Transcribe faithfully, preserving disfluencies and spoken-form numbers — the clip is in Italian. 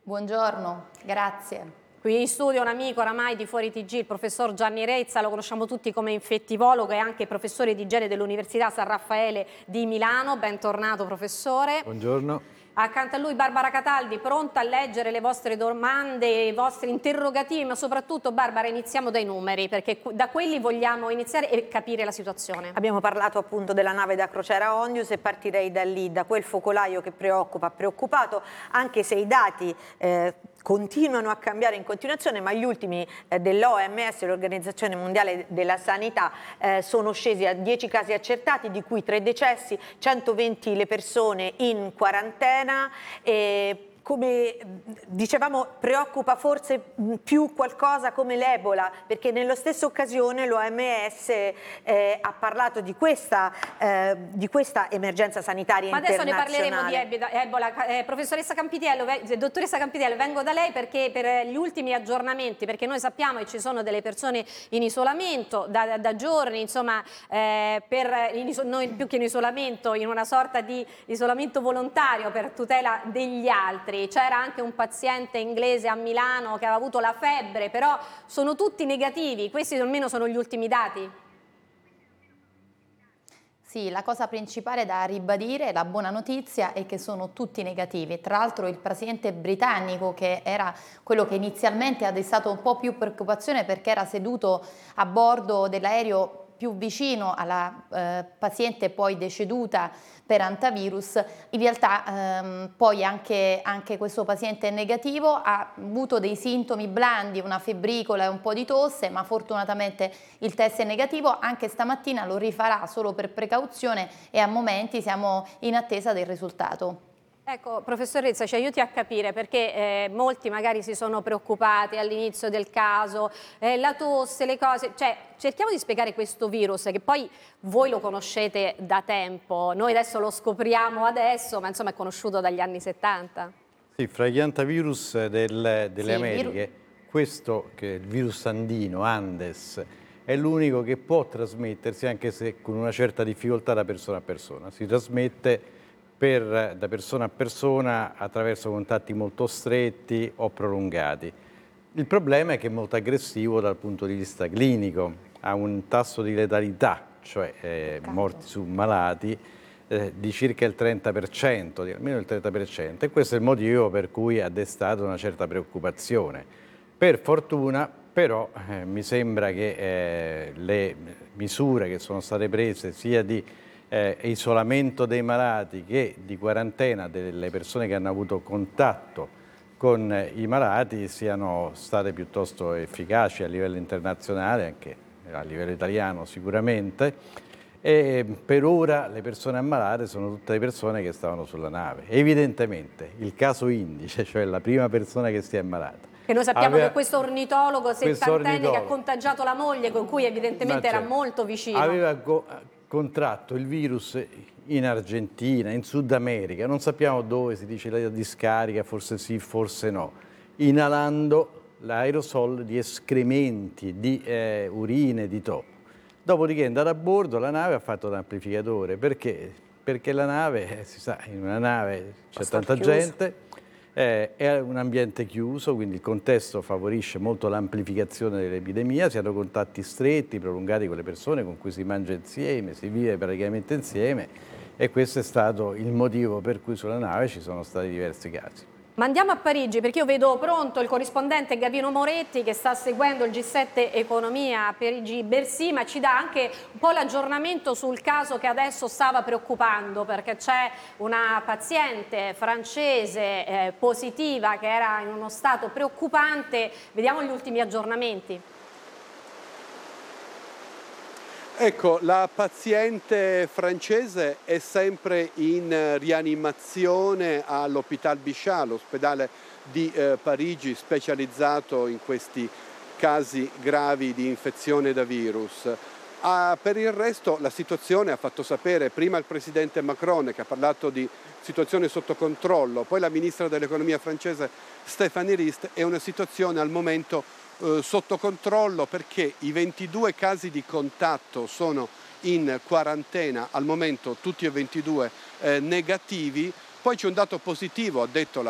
Buongiorno, grazie. Qui in studio un amico oramai di Fuori T G, il professor Gianni Rezza, lo conosciamo tutti come infettivologo e anche professore di igiene dell'Università San Raffaele di Milano. Bentornato professore. Buongiorno. Accanto a lui Barbara Cataldi, pronta a leggere le vostre domande, i vostri interrogativi, ma soprattutto Barbara iniziamo dai numeri, perché da quelli vogliamo iniziare e capire la situazione. Abbiamo parlato appunto della nave da crociera Ondius e partirei da lì, da quel focolaio che preoccupa, preoccupato, anche se i dati eh, continuano a cambiare in continuazione, ma gli ultimi eh, dell'O M S, l'Organizzazione Mondiale della Sanità, eh, sono scesi a dieci casi accertati, di cui tre decessi, centoventi le persone in quarantena. E come dicevamo, preoccupa forse più qualcosa come l'Ebola, perché nella stessa occasione l'O M S eh, ha parlato di questa, eh, di questa emergenza sanitaria Ma adesso internazionale. ne parleremo di Ebola. Eh, professoressa Campitiello, dottoressa Campitiello, vengo da lei perché per gli ultimi aggiornamenti, perché noi sappiamo che ci sono delle persone in isolamento da, da, da giorni, insomma, eh, per in, noi più che in isolamento, in una sorta di isolamento volontario per tutela degli altri. C'era anche un paziente inglese a Milano che aveva avuto la febbre, però sono tutti negativi, questi almeno sono gli ultimi dati? Sì, la cosa principale da ribadire, la buona notizia, è che sono tutti negativi. Tra l'altro il paziente britannico, che era quello che inizialmente ha destato un po' più preoccupazione perché era seduto a bordo dell'aereo più vicino alla eh, paziente poi deceduta per antivirus, in realtà ehm, poi anche, anche questo paziente negativo ha avuto dei sintomi blandi, una febbricola e un po' di tosse, ma fortunatamente il test è negativo. Anche stamattina lo rifarà solo per precauzione e a momenti siamo in attesa del risultato. Ecco, professor Rezza, ci aiuti a capire, perché eh, molti magari si sono preoccupati all'inizio del caso, eh, la tosse, le cose, cioè cerchiamo di spiegare questo virus che poi voi lo conoscete da tempo, noi adesso lo scopriamo adesso, ma insomma è conosciuto dagli anni settanta. Sì, fra gli antivirus del, delle Sì, Americhe, viru... questo, che è il virus andino, Andes, è l'unico che può trasmettersi, anche se con una certa difficoltà, da persona a persona. Si trasmette Per, da persona a persona attraverso contatti molto stretti o prolungati. Il problema è che è molto aggressivo dal punto di vista clinico, ha un tasso di letalità, cioè eh, morti su malati, eh, di circa il trenta per cento, di almeno il trenta per cento, e questo è il motivo per cui ha destato una certa preoccupazione. Per fortuna però eh, mi sembra che eh, le misure che sono state prese sia di Eh, isolamento dei malati che di quarantena delle persone che hanno avuto contatto con eh, i malati siano state piuttosto efficaci a livello internazionale, anche a livello italiano sicuramente, e per ora le persone ammalate sono tutte le persone che stavano sulla nave. Evidentemente il caso indice, cioè la prima persona che si è ammalata, che noi sappiamo aveva, che questo ornitologo settantenne che ha contagiato la moglie, con cui evidentemente era certo, molto vicino. Aveva contratto il virus in Argentina, in Sud America, non sappiamo dove, si dice la discarica, forse sì, forse no, inalando l'aerosol di escrementi, di eh, urine, di topo. Dopodiché è andato a bordo, la nave ha fatto l'amplificatore, perché? Perché la nave, eh, si sa, in una nave c'è tanta chiuso. gente, eh, è un ambiente chiuso, quindi il contesto favorisce molto l'amplificazione dell'epidemia, si hanno contatti stretti, prolungati con le persone con cui si mangia insieme, si vive praticamente insieme, e questo è stato il motivo per cui sulla nave ci sono stati diversi casi. Ma andiamo a Parigi, perché io vedo pronto il corrispondente Gavino Moretti che sta seguendo il G sette Economia a Parigi-Bercy, ma ci dà anche un po' l'aggiornamento sul caso che adesso stava preoccupando, perché c'è una paziente francese eh, positiva che era in uno stato preoccupante. Vediamo gli ultimi aggiornamenti. Ecco, la paziente francese è sempre in rianimazione all'Hôpital Bichat, l'ospedale di eh, Parigi specializzato in questi casi gravi di infezione da virus. Ah, per il resto la situazione, ha fatto sapere prima il presidente Macron, che ha parlato di situazione sotto controllo, poi la ministra dell'economia francese Stéphanie Rist, è una situazione al momento eh, sotto controllo, perché i ventidue casi di contatto sono in quarantena, al momento tutti e ventidue eh, negativi. Poi c'è un dato positivo, ha detto la